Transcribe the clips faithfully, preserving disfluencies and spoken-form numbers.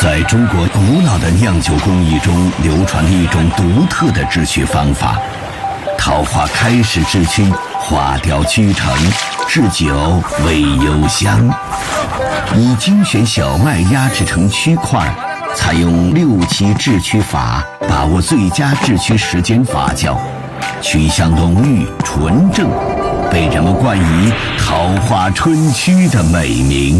在中国古老的酿酒工艺中流传了一种独特的制曲方法。桃花开始制曲，花雕居成，制酒味幽香。以精选小麦压制成曲块，采用六七制曲法，把握最佳制曲时间发酵，曲香浓郁纯正，被人们冠以桃花春曲的美名。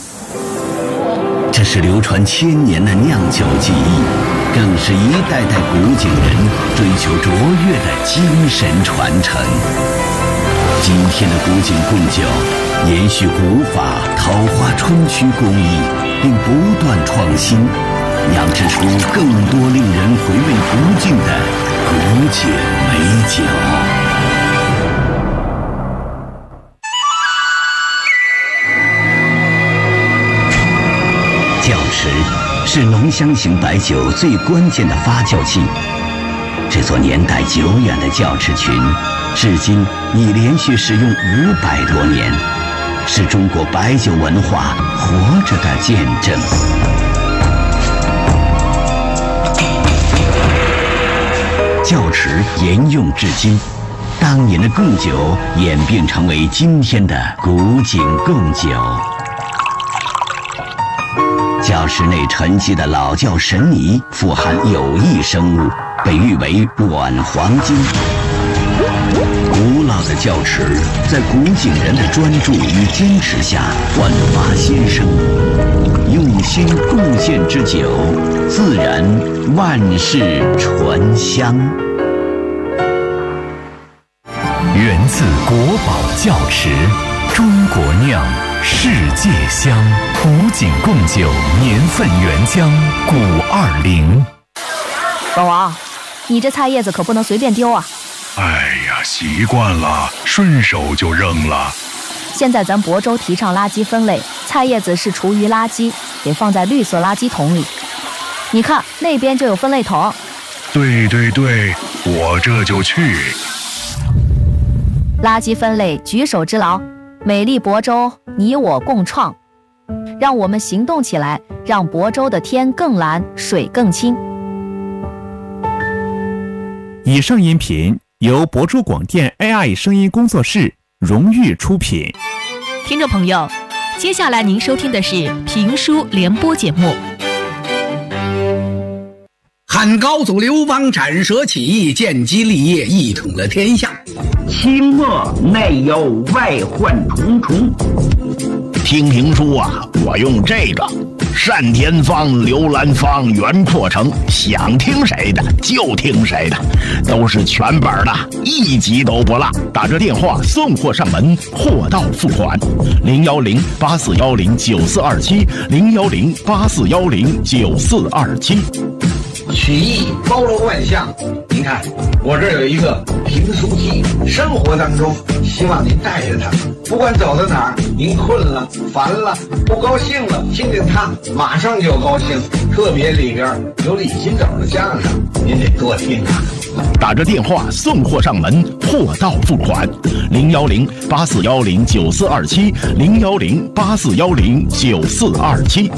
这是流传千年的酿酒技艺，更是一代代古井人追求卓越的精神传承。今天的古井贡酒延续古法桃花春曲工艺，并不断创新，酿制出更多令人回味不尽的古井美酒。窖池是浓香型白酒最关键的发酵器。这座年代久远的窖池群，至今已连续使用五百多年，是中国白酒文化活着的见证。窖池沿用至今，当年的贡酒演变成为今天的古井贡酒。窖池内沉积的老窖神泥富含有益生物，被誉为软黄金。古老的窖池在古井人的专注与坚持下焕发新生，用心贡献之酒，自然万世醇香。 源自国宝窖池，中国酿，世界香。古井贡酒年份原浆古二零。 老王，你这菜叶子可不能随便丢啊！ 哎呀，习惯了，顺手就扔了。 现在咱亳州提倡垃圾分类，菜叶子是厨余垃圾，得放在绿色垃圾桶里。你看那边就有分类桶。 对对对，我这就去。 垃圾分类举手之劳，美丽亳州，你我共创。让我们行动起来，让亳州的天更蓝，水更清。 以上音频由亳州广电 A I 声音工作室荣誉出品。 听众朋友，接下来您收听的是评书联播节目。 汉高祖刘邦斩蛇起义，建基立业，一统了天下。 清末内忧外患重重。 听评书啊，我用这个单田芳、刘兰芳、袁阔成，想听谁的就听谁的，都是全本的，一集都不落。打着电话送货上门，货到付款。零幺零八四幺零九四二七，零幺零八四幺零九四二七。 曲艺包罗万象，您看我这儿有一个评书机，生活当中希望您带着它，不管走到哪儿，您困了、烦了、不高兴了，听听它，马上就高兴。特别里边有李金斗的相声，您得多听啊。 打着电话送货上门，货到付款。零幺零八四幺零九四二七，零幺零八四幺零九四二七。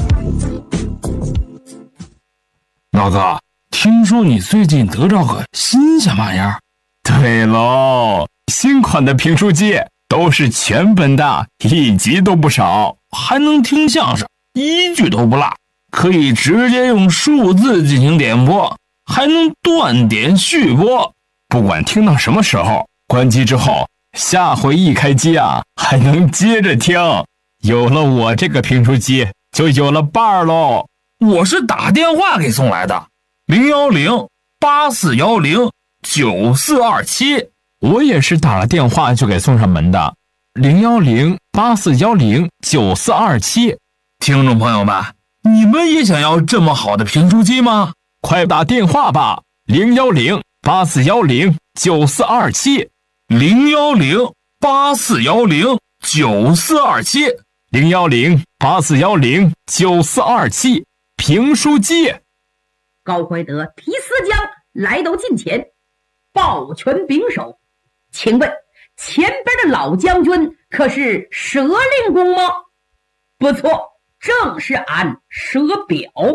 老子听说你最近得着个新鲜玩意儿？ 对喽，新款的评书机都是全本的，一集都不少， 还能听相声，一句都不落，可以直接用数字进行点播，还能断点续播。 不管听到什么时候，关机之后，下回一开机啊，还能接着听。有了我这个评书机，就有了伴儿喽。 我是打电话给送来的，零幺零八四幺零九四二七。 我也是打了电话就给送上门的，零幺零八四幺零九四二七。 听众朋友们，你们也想要这么好的评书机吗？ 快打电话吧，零幺零八四幺零九四二七， 零幺零八四幺零九四二七， 零幺零八四幺零九四二七。评书机。 高怀德提丝将来到近前，抱拳拱手，请问前边的老将军可是蛇令公吗？不错，正是俺蛇表。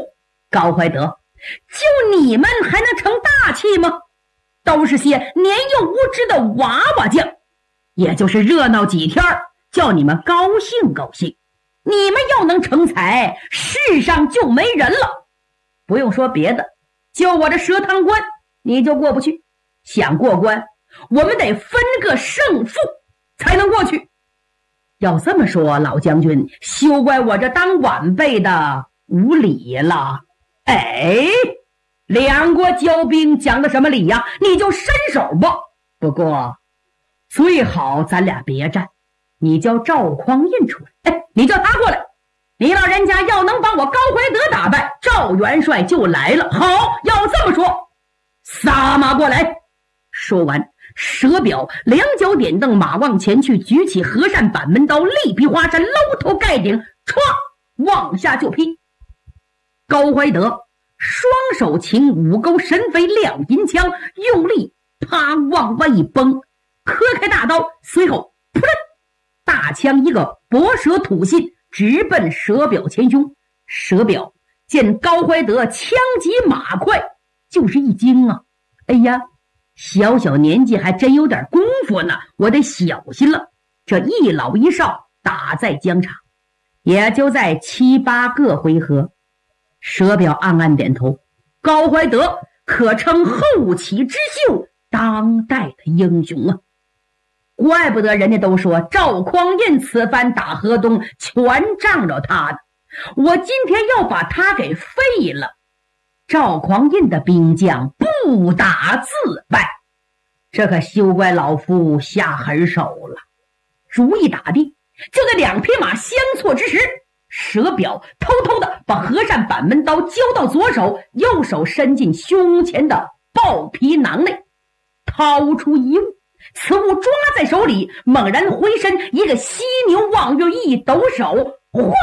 高怀德，就你们还能成大器吗？都是些年幼无知的娃娃匠，也就是热闹几天，叫你们高兴高兴。你们要能成才，世上就没人了。不用说别的，就我这蛇汤关，你就过不去。想过关，我们得分个胜负才能过去。要这么说，老将军，休怪我这当晚辈的无礼了。哎，两国交兵讲的什么理呀？你就伸手吧。不过最好咱俩别战，你叫赵匡胤出来，哎，你叫他过来。你老人家要能把我高怀德打败，赵元帅就来了。好，要这么说，撒马过来。说完，蛇表两脚点蹬，马往前去，举起和善板门刀，力劈华山，搂头盖顶，歘，往下就劈。高怀德双手擎五钩神飞亮银枪，用力啪往外一崩，磕开大刀，随后噗楞，大枪一个搏蛇吐信，直奔蛇表前胸。蛇表见高怀德枪急马快，就是一惊啊！哎呀，小小年纪还真有点功夫呢，我得小心了。这一老一少打在疆场，也就在七八个回合。蛇表暗暗点头，高怀德可称后起之秀，当代的英雄啊！怪不得人家都说赵匡胤此番打河东全仗着他的，我今天要把他给废了。赵匡胤的兵将不打自败，这可休怪老夫下狠手了。主意打定，就在两匹马相错之时，蛇表偷偷的把和善板门刀交到左手，右手伸进胸前的豹皮囊内，掏出一物，此物抓在手里，猛然回身，一个犀牛望月一抖手，哗啦啦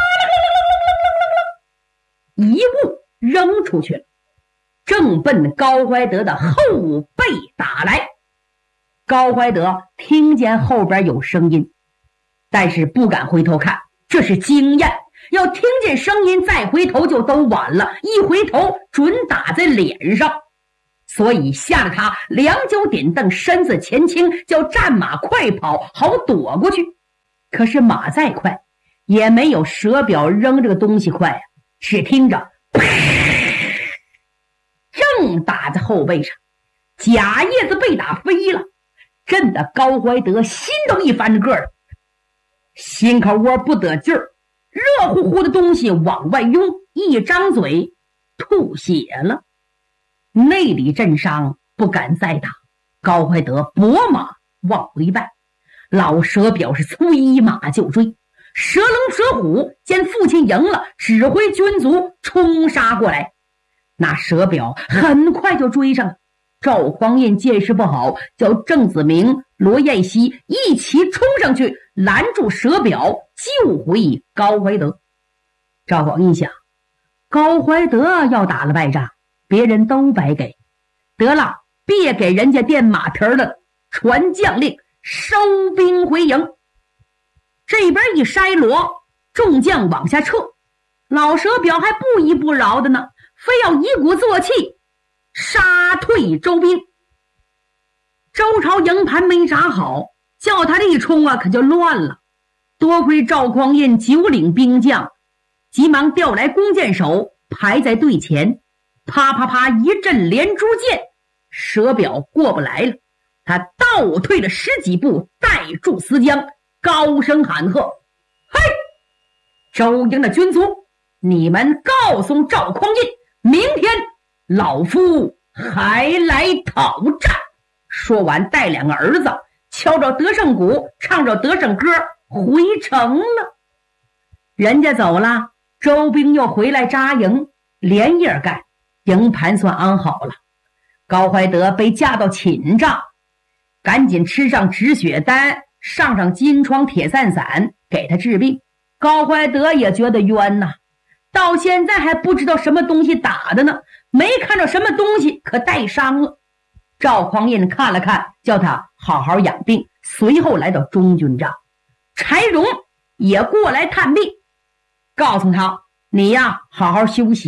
啦啦啦啦，一物扔出去了，正奔高怀德的后背打来。高怀德听见后边有声音，但是不敢回头看，这是经验，要听见声音再回头就都晚了，一回头准打在脸上。所以吓得他两脚点蹬，身子前倾，叫战马快跑，好躲过去。可是马再快也没有蛇表扔这个东西快啊！只听着正打在后背上，假叶子被打飞了，震得高怀德心都一翻个了，心口窝不得劲儿，热乎乎的东西往外涌，一张嘴吐血了。内里震伤，不敢再打。高怀德拨马往回败，老蛇表是催马就追。蛇龙蛇虎见父亲赢了，指挥军卒冲杀过来，那蛇表很快就追上了。赵匡胤见势不好，叫郑子明、罗彦熙一起冲上去拦住蛇表，救回高怀德。赵匡胤想，高怀德要打了败仗，别人都白给，得了，别给人家垫马蹄了，传将令收兵回营。这边一筛罗，众将往下撤，老蛇表还不依不饶的呢，非要一鼓作气杀退周兵。周朝营盘没扎好，叫他这一冲啊，可就乱了。多亏赵匡胤九领兵将，急忙调来弓箭手排在队前，啪啪啪一阵连珠箭，蛇表过不来了。他倒退了十几步，带住思江，高声喊喝：嘿，周营的军卒，你们告诉赵匡胤，明天老夫还来讨战。说完，带两个儿子敲着德胜鼓，唱着德胜歌，回城了。人家走了，周兵又回来扎营，连夜干，营盘算安好了。高怀德被架到寝帐，赶紧吃上止血丹，上上金疮铁散散，给他治病。高怀德也觉得冤呐，到现在还不知道什么东西打的呢，没看着什么东西，可带伤了。赵匡胤看了看，叫他好好养病，随后来到中军帐。柴荣也过来探病，告诉他，你呀好好休息，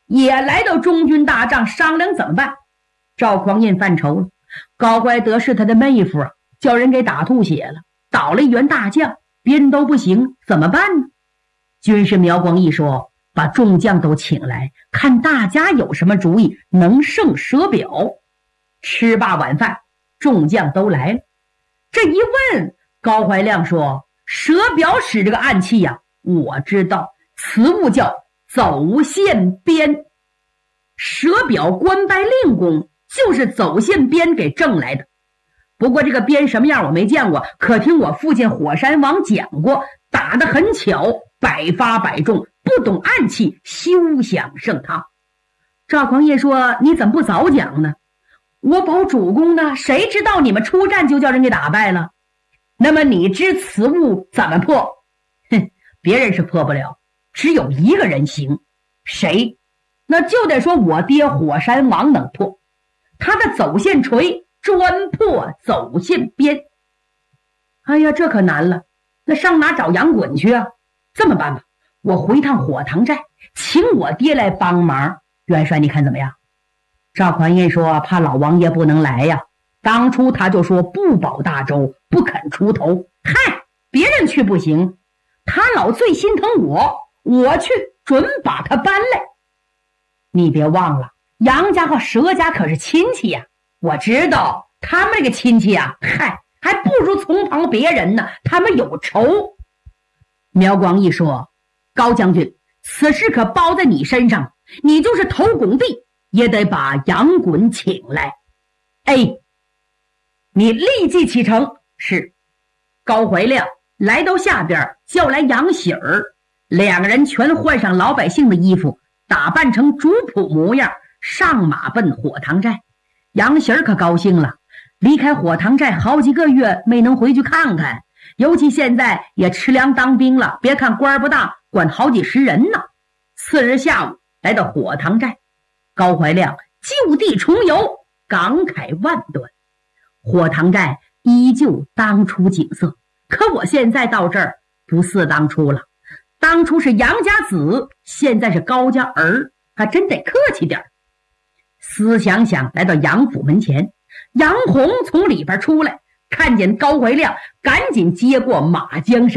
也来到中军大帐商量怎么办。赵匡胤犯愁了，高怀德是他的妹夫啊，叫人给打吐血了，倒了一员大将，别人都不行，怎么办呢？军师苗光义说，把众将都请来，看大家有什么主意能胜佘表。吃罢晚饭，众将都来了。这一问，高怀亮说，佘表使这个暗器呀、啊，我知道，此物叫走线鞭。佘表官拜令公，就是走线鞭给挣来的。不过这个鞭什么样我没见过，可听我父亲火山王讲过，打得很巧，百发百中，不懂暗器，休想胜他。赵匡胤说，你怎么不早讲呢？我保主公呢，谁知道你们出战就叫人给打败了？那么你知此物怎么破？哼，别人是破不了，只有一个人行。谁？那就得说我爹火山王能破，他的走线锤专破走线鞭。哎呀，这可难了，那上哪找杨衮去啊？这么办吧，我回趟火塘寨，请我爹来帮忙。元帅你看怎么样？赵匡胤说，怕老王爷不能来呀，当初他就说不保大周，不肯出头。嗨，别人去不行，他老最心疼我，我去准把他搬来。你别忘了，杨家和佘家可是亲戚呀。我知道他们这个亲戚啊，嗨，还不如从旁别人呢，他们有仇。苗光义说，高将军，此事可包在你身上，你就是投拱地也得把杨衮请来。哎，你立即启程。是。高怀亮来到下边，叫来杨喜儿，两个人全换上老百姓的衣服，打扮成主仆模样，上马奔火塘寨。杨喜儿可高兴了，离开火塘寨好几个月没能回去看看，尤其现在也吃粮当兵了，别看官不大，管好几十人呢。次日下午来到火塘寨，高怀亮就地重游，感慨万端。火塘寨依旧当初景色，可我现在到这儿不似当初了。当初是杨家子，现在是高家儿，还真得客气点。思想想来到杨府门前，杨红从里边出来，看见高怀亮，赶紧接过马缰绳。